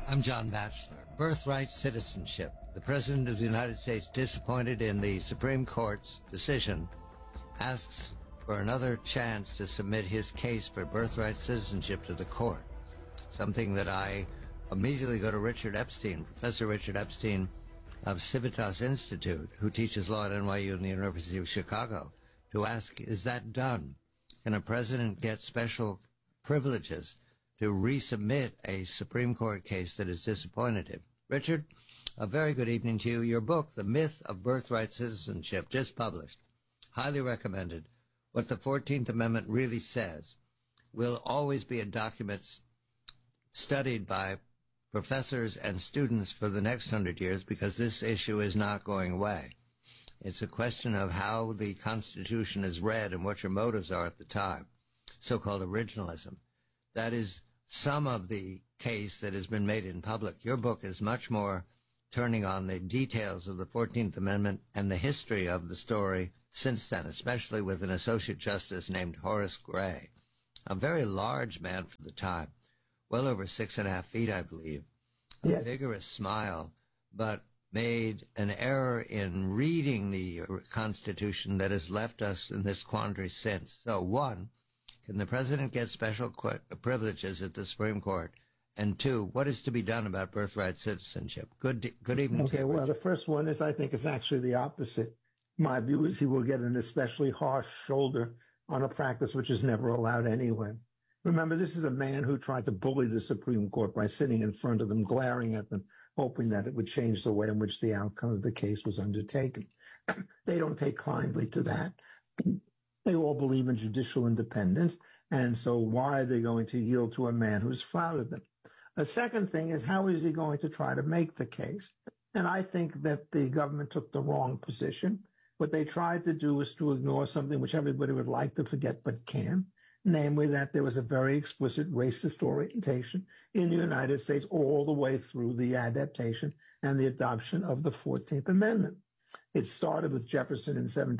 I'm John Batchelor. Birthright citizenship. The President of the United States, disappointed in the Supreme Court's decision, asks for another chance to submit his case for birthright citizenship to the court. Something that I immediately go to Richard Epstein, Professor Richard Epstein of Civitas Institute, who teaches law at NYU and the University of Chicago, to ask, is that done? Can a president get special privileges to resubmit a Supreme Court case that is disappointed him? Richard, a very good evening to you. Your book, The Myth of Birthright Citizenship, just published, highly recommended. What the 14th Amendment really says will always be a document studied by professors and students for the next 100 years, because this issue is not going away. It's a question of how the Constitution is read and what your motives are at the time, so-called originalism. That is some of the case that has been made in public. Your book is much more turning on the details of the 14th Amendment and the history of the story since then, especially with an Associate Justice named Horace Gray, a very large man for the time, well over 6.5 feet, I believe, a vigorous smile, but made an error in reading the Constitution that has left us in this quandary since. So, one, can the president get special privileges at the Supreme Court? And two, what is to be done about birthright citizenship? Good evening to you. Well, the first one is, I think it's actually the opposite. My view is he will get an especially harsh shoulder on a practice which is never allowed anyway. Remember, this is a man who tried to bully the Supreme Court by sitting in front of them, glaring at them, hoping that it would change the way in which the outcome of the case was undertaken. They don't take kindly to that. They all believe in judicial independence, and so why are they going to yield to a man who's flouted them? A second thing is, how is he going to try to make the case? And I think that the government took the wrong position. What they tried to do was to ignore something which everybody would like to forget but can't, namely that there was a very explicit racist orientation in the United States all the way through the adaptation and the adoption of the 14th Amendment. It started with Jefferson in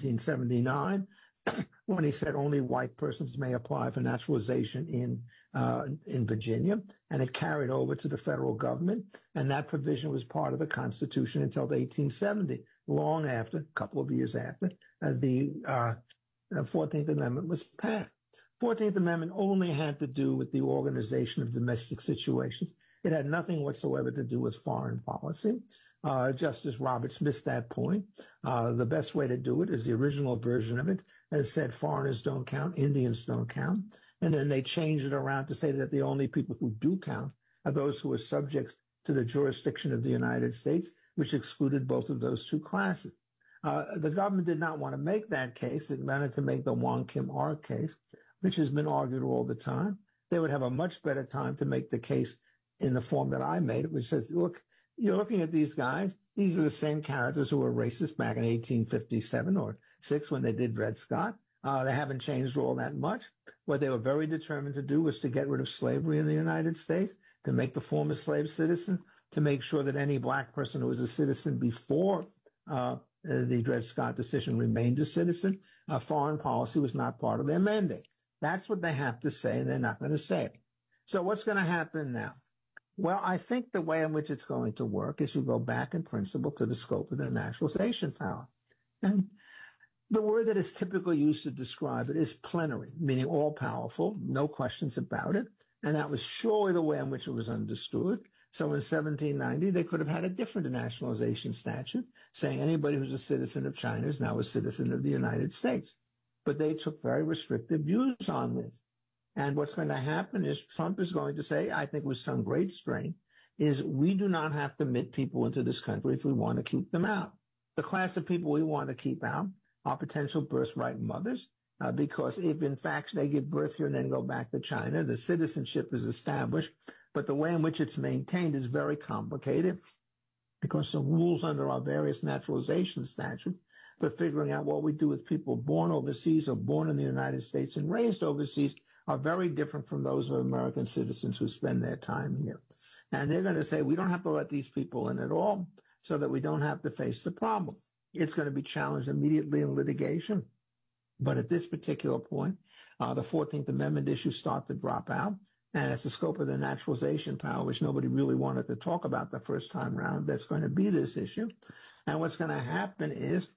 1779, when he said only white persons may apply for naturalization in Virginia, and it carried over to the federal government, and that provision was part of the Constitution until 1870, long after, a couple of years after, the 14th Amendment was passed. 14th Amendment only had to do with the organization of domestic situations. It had nothing whatsoever to do with foreign policy. Justice Roberts missed that point. The best way to do it is the original version of it has said foreigners don't count, Indians don't count. And then they changed it around to say that the only people who do count are those who are subject to the jurisdiction of the United States, which excluded both of those two classes. The government did not want to make that case. It wanted to make the Wong Kim Ark case, which has been argued all the time. They would have a much better time to make the case in the form that I made it, which says, look, you're looking at these guys. These are the same characters who were racist back in 1857 or 6 when they did Dred Scott. They haven't changed all that much. What they were very determined to do was to get rid of slavery in the United States, to make the former slave citizen, to make sure that any black person who was a citizen before the Dred Scott decision remained a citizen. Foreign policy was not part of their mandate. That's what they have to say, and they're not going to say it. So what's going to happen now? Well, I think the way in which it's going to work is you go back in principle to the scope of the naturalization power. And the word that is typically used to describe it is plenary, meaning all powerful, no questions about it. And that was surely the way in which it was understood. So in 1790, they could have had a different nationalization statute saying anybody who's a citizen of China is now a citizen of the United States. But they took very restrictive views on this. And what's going to happen is Trump is going to say, I think with some great strength, is we do not have to admit people into this country if we want to keep them out. The class of people we want to keep out are potential birthright mothers, because if in fact they give birth here and then go back to China, the citizenship is established, but the way in which it's maintained is very complicated because the rules under our various naturalization statutes for figuring out what we do with people born overseas or born in the United States and raised overseas are very different from those of American citizens who spend their time here. And they're going to say, we don't have to let these people in at all so that we don't have to face the problem. It's going to be challenged immediately in litigation. But at this particular point, the 14th Amendment issues start to drop out. And it's the scope of the naturalization power, which nobody really wanted to talk about the first time around, that's going to be this issue. And what's going to happen is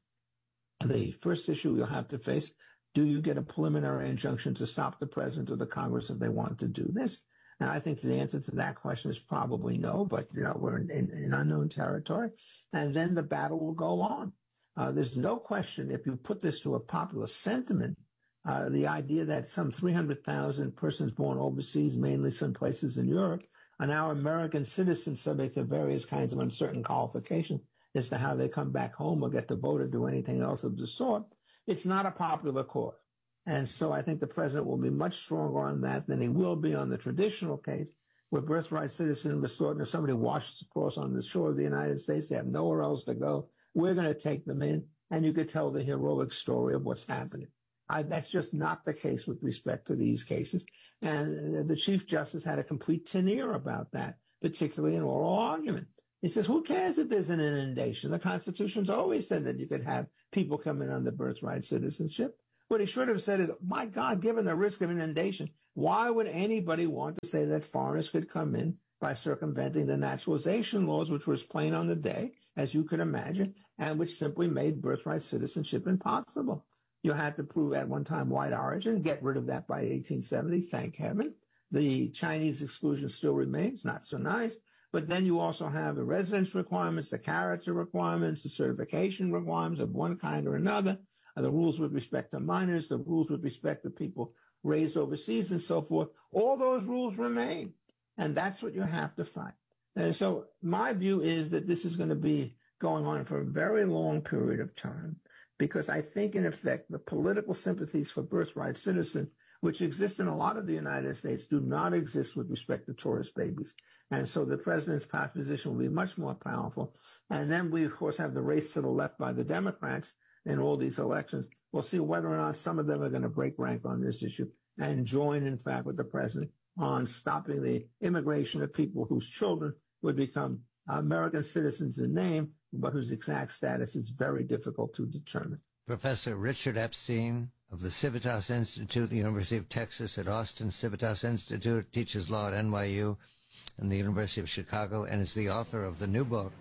the first issue you'll have to face, do you get a preliminary injunction to stop the president or the Congress if they want to do this? And I think the answer to that question is probably no, but, we're in unknown territory. And then the battle will go on. There's no question, if you put this to a popular sentiment, the idea that some 300,000 persons born overseas, mainly some places in Europe, are now American citizens subject to various kinds of uncertain qualifications as to how they come back home or get to vote or do anything else of the sort. It's not a popular cause. And so I think the president will be much stronger on that than he will be on the traditional case where birthright citizen restored, and if somebody washes across on the shore of the United States, they have nowhere else to go. We're going to take them in, and you could tell the heroic story of what's happening. That's just not the case with respect to these cases. And the Chief Justice had a complete tin ear about that, particularly in oral argument. He says, who cares if there's an inundation? The Constitution's always said that you could have people come in under birthright citizenship. What he should have said is, my God, given the risk of inundation, why would anybody want to say that foreigners could come in by circumventing the naturalization laws, which was plain on the day, as you could imagine, and which simply made birthright citizenship impossible? You had to prove at one time white origin, get rid of that by 1870, thank heaven. The Chinese exclusion still remains, not so nice. But then you also have the residence requirements, the character requirements, the certification requirements of one kind or another, the rules with respect to minors, the rules with respect to people raised overseas and so forth. All those rules remain. And that's what you have to fight. And so my view is that this is going to be going on for a very long period of time, because I think, in effect, the political sympathies for birthright citizen, which exist in a lot of the United States, do not exist with respect to tourist babies. And so the president's position will be much more powerful. And then we, of course, have the race to the left by the Democrats in all these elections. We'll see whether or not some of them are going to break rank on this issue and join, in fact, with the president on stopping the immigration of people whose children would become American citizens in name, but whose exact status is very difficult to determine. Professor Richard Epstein of the Civitas Institute, the University of Texas at Austin. Civitas Institute teaches law at NYU and the University of Chicago, and is the author of the new book,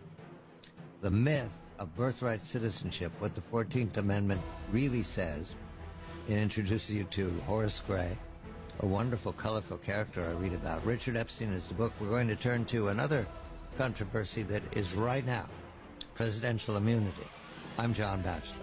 The Myth of Birthright Citizenship, What the 14th Amendment Really Says. It introduces you to Horace Gray, a wonderful, colorful character I read about. Richard Epstein is the book. We're going to turn to another controversy that is right now, presidential immunity. I'm John Batchelor.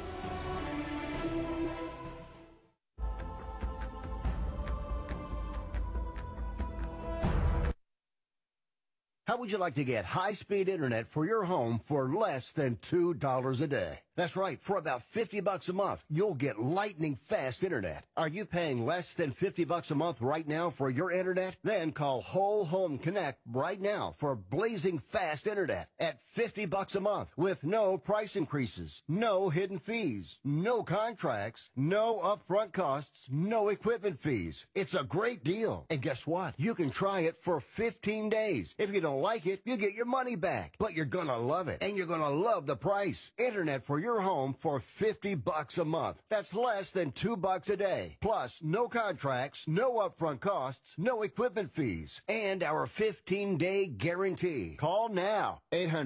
How would you like to get high-speed internet for your home for less than $2 a day? That's right. For about $50 a month, you'll get lightning-fast internet. Are you paying less than $50 a month right now for your internet? Then call Whole Home Connect right now for blazing fast internet at $50 a month with no price increases, no hidden fees, no contracts, no upfront costs, no equipment fees. It's a great deal. And guess what? You can try it for 15 days. If you don't like it, you get your money back. But you're going to love it, and you're going to love the price. Internet for your home for $50 a month. That's less than $2 a day. Plus, no contracts, no upfront costs, no equipment fees, and our 15-day guarantee. Call now.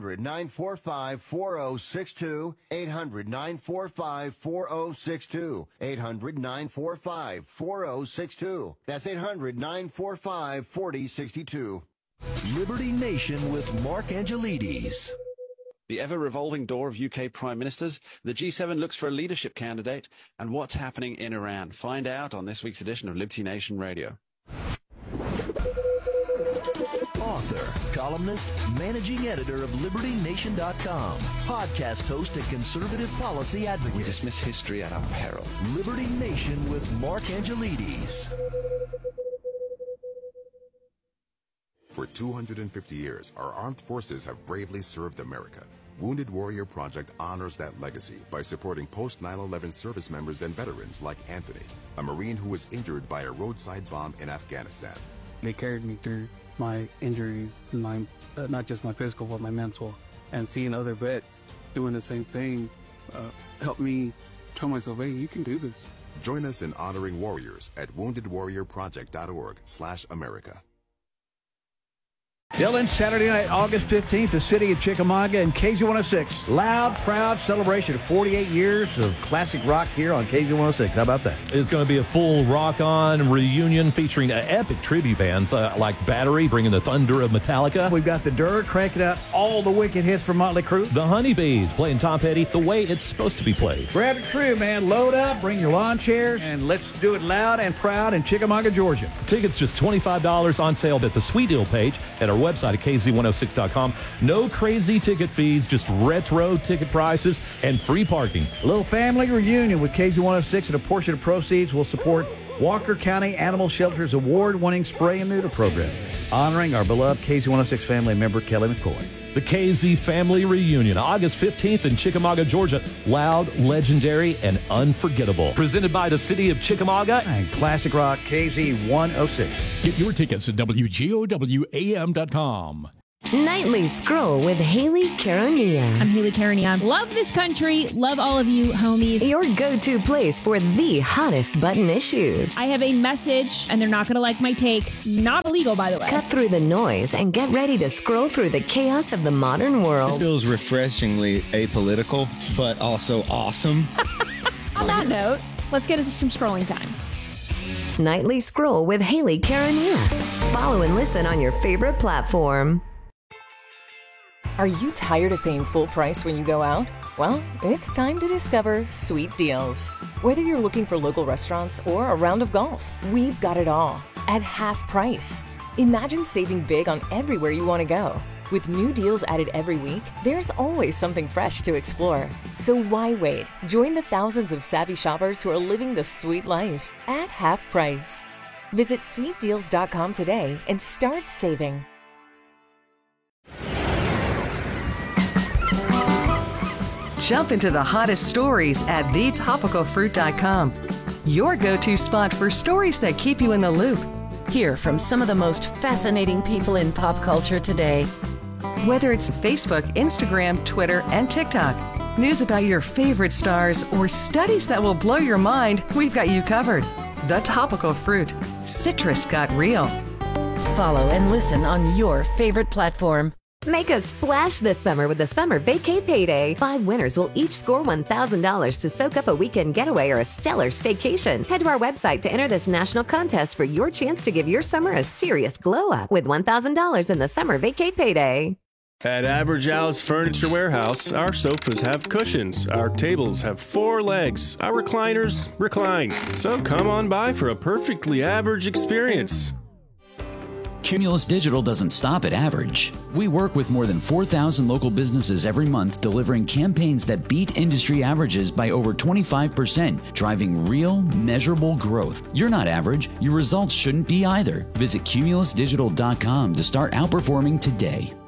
800-945-4062. 800-945-4062. 800-945-4062. That's 800-945-4062. Liberty Nation with Mark Angelides. The ever-revolving door of UK Prime Ministers, the G7 looks for a leadership candidate, and what's happening in Iran. Find out on this week's edition of Liberty Nation Radio. Author, columnist, managing editor of LibertyNation.com, podcast host and conservative policy advocate. We dismiss history at our peril. Liberty Nation with Mark Angelides. For 250 years, our armed forces have bravely served America. Wounded Warrior Project honors that legacy by supporting post-9/11 service members and veterans like Anthony, a Marine who was injured by a roadside bomb in Afghanistan. They carried me through my injuries, my not just my physical, but my mental. And seeing other vets doing the same thing helped me tell myself, hey, you can do this. Join us in honoring warriors at woundedwarriorproject.org/America. Dylan, Saturday night, August 15th, the city of Chickamauga and KZ106. Loud, proud celebration of 48 years of classic rock here on KZ106. How about that? It's going to be a full rock-on reunion featuring epic tribute bands like Battery, bringing the thunder of Metallica. We've got the Dirt cranking out all the wicked hits from Motley Crue. The Honeybees playing Tom Petty the way it's supposed to be played. Grab your crew, man. Load up, bring your lawn chairs, and let's do it loud and proud in Chickamauga, Georgia. Tickets just $25 on sale at the Sweet Deal page at our website at KZ106.com. No crazy ticket fees, just retro ticket prices and free parking. A little family reunion with KZ106, and a portion of proceeds will support Walker County Animal Shelter's award-winning spray and neuter program, honoring our beloved KZ106 family member, Kelly McCoy. The KZ Family Reunion, August 15th in Chickamauga, Georgia. Loud, legendary, and unforgettable. Presented by the City of Chickamauga and Classic Rock KZ106. Get your tickets at WGOWAM.com. Nightly Scroll with Haley Caronia. I'm Haley Caronia. Love this country. Love all of you homies. Your go-to place for the hottest button issues. I have a message, and they're not going to like my take. Not illegal, by the way. Cut through the noise and get ready to scroll through the chaos of the modern world. This feels refreshingly apolitical, but also awesome. On that note, let's get into some scrolling time. Nightly Scroll with Haley Caronia. Follow and listen on your favorite platform. Are you tired of paying full price when you go out? Well, it's time to discover Sweet Deals. Whether you're looking for local restaurants or a round of golf, we've got it all at half price. Imagine saving big on everywhere you want to go. With new deals added every week, there's always something fresh to explore. So why wait? Join the thousands of savvy shoppers who are living the sweet life at half price. Visit sweetdeals.com today and start saving. Jump into the hottest stories at thetopicalfruit.com. Your go-to spot for stories that keep you in the loop. Hear from some of the most fascinating people in pop culture today. Whether it's Facebook, Instagram, Twitter, and TikTok, news about your favorite stars, or studies that will blow your mind, we've got you covered. The Topical Fruit. Citrus got real. Follow and listen on your favorite platform. Make a splash this summer with the Summer Vacay Payday. 5 winners will each score $1,000 to soak up a weekend getaway or a stellar staycation. Head to our website to enter this national contest for your chance to give your summer a serious glow-up with $1,000 in the Summer Vacay Payday. At Average Al's Furniture Warehouse, our sofas have cushions, our tables have 4 legs, our recliners recline. So come on by for a perfectly average experience. Cumulus Digital doesn't stop at average. We work with more than 4,000 local businesses every month, delivering campaigns that beat industry averages by over 25%, driving real, measurable growth. You're not average. Your results shouldn't be either. Visit cumulusdigital.com to start outperforming today.